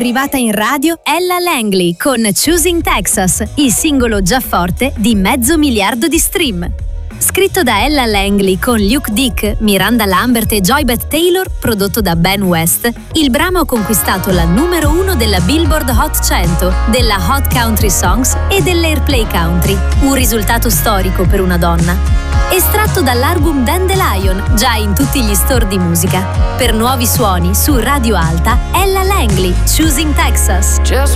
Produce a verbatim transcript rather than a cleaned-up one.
arrivata in radio Ella Langley con Choosing Texas, il singolo già forte di mezzo miliardo di stream. Scritto da Ella Langley con Luke Dick, Miranda Lambert e Joy Beth Taylor, prodotto da Ben West, il brano ha conquistato la numero uno della Billboard Hot cento, della Hot Country Songs e dell'Airplay Country, un risultato storico per una donna. Estratto dall'album Dandelion, già in tutti gli store di musica. Per nuovi suoni su Radio Alta, Ella Langley, Choosing Texas.